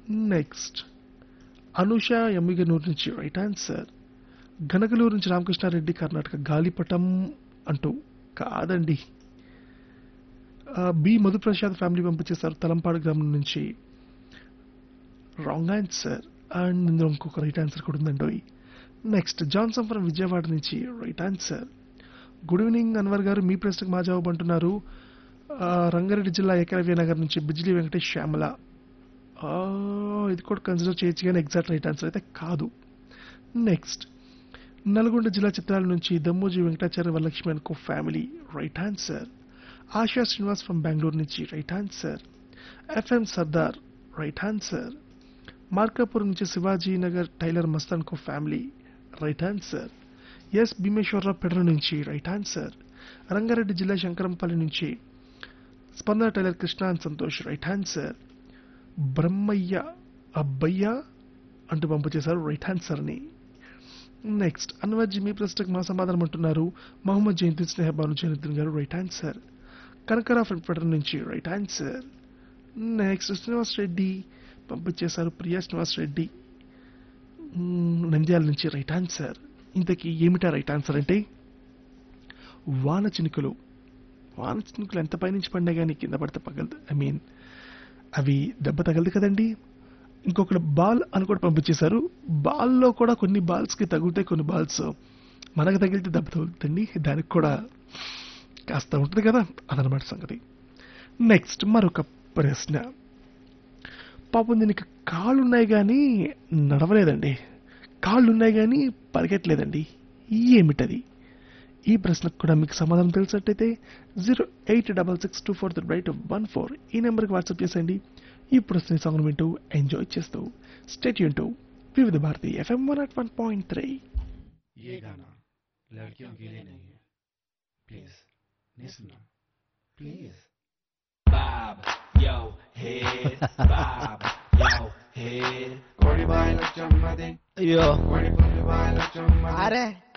Next Anusha Emmiganur నుంచి right answer. Ganagaluru నుంచి రామకృష్ణారెడ్డి కర్ణాటక గాలిపటం అంటూ కాదండి. బి మధుప్రసాద్ ఫ్యామిలీ పంపించేశారు తలంపాడు గ్రామం నుంచి రాంగ్ ఆన్సర్. అండ్ ఇందులో ఇంకొక రైట్ ఆన్సర్ కూడా ఉందండి. నెక్స్ట్ జాన్సన్ ఫ్రం విజయవాడ నుంచి right answer. Good evening Anwar గారు, మీ ప్రశ్నకు మా జవాబు అంటున్నారు. రంగారెడ్డి జిల్లా ఏకలవ్య నగర్ నుంచి బిజ్లీ వెంకటేష్ శ్యామల. ఇది కూడా కన్సిడర్ చేయొచ్చు కానీ ఎగ్జాక్ట్ రైట్ ఆన్సర్ అయితే కాదు. నెక్స్ట్ నల్గొండ జిల్లా చిత్రాల నుంచి దమ్మోజీ వెంకటాచార్య వరలక్ష్మి అనుకో family right answer. ASHA Srinivas from Bengaluru నుంచి right answer. FM Sardar right answer. Markapur నుంచి శివాజీ నగర్ టైలర్ మస్తాన్ కో family right answer. Yes Bhimeswara Rao పెడర నుంచి రైట్ ఆన్సర్. రంగారెడ్డి జిల్లా శంకరంపల్లి నుంచి స్పందన tailor Krishna and Santosh right answer. Brahmaiah Abbayya అంటూ పంపించేశారు రైట్ ఆన్సర్ని. నెక్స్ట్ అన్వర్జీ, మీ ప్రశ్నకు మా సమాధానం అంటున్నారు. మహమ్మద్ జయంతి స్నేహబాను జైనుద్దీన్ గారు రైట్ ఆన్సర్. కనకరా ఫ్రం పెడర నుంచి right answer. Next Srinivas Reddy పంపించేశారు. ప్రియా శ్రీనివాస్ రెడ్డి నంద్యాల నుంచి రైట్ ఆన్సర్. ఇంతకీ ఏమిటా రైట్ ఆన్సర్ అంటే వాన చినుకులు. వాన చినుకులు ఎంత పైనుంచి పడినా కానీ కింద పడితే పగలదు, అవి దెబ్బ తగలదు కదండి. ఇంకొకటి బాల్ అని కూడా పంపించేశారు. బాల్లో కూడా కొన్ని బాల్స్కి తగులుతాయి, కొన్ని బాల్స్ మనకు తగిలితే దెబ్బ తగులుతుంది. దానికి కూడా కాస్త ఉంటుంది కదా, అదనమాట సంగతి. నెక్స్ట్ మరొక ప్రశ్న. పాపం దీనికి కాళ్ళున్నాయి కానీ నడవలేదండి, కాళ్ళున్నాయి కానీ పరిగెట్టలేదండి. ఏమిటది? ఈ ప్రశ్నకు కూడా మీకు సమాధానం తెలిసినట్టయితే 086624314 ఈ నెంబర్కి వాట్సాప్ చేసేయండి. ఇప్పుడు వస్తున్న సాంగ్ వింటూ ఎంజాయ్ చేస్తూ స్టే ట్యూన్ టు వివిధ భారతి FM 101.3. ये गाना लड़कियों के लिए नहीं है, प्लीज नहीं सुनना please. Bob, yo, head, Bob, yo, head. Cordy boy, like chumma de. Yo. Cordy boy, like chumma de. Are